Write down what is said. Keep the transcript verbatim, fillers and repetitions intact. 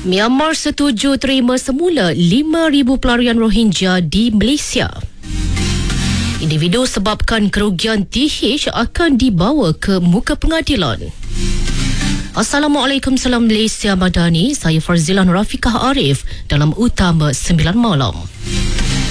Myanmar setuju terima semula lima ribu pelarian Rohingya di Malaysia. Individu sebabkan kerugian T H akan dibawa ke muka pengadilan. Assalamualaikum, salam Malaysia Madani. Saya Farzilan Rafiqah Arif dalam Utama sembilan Malam.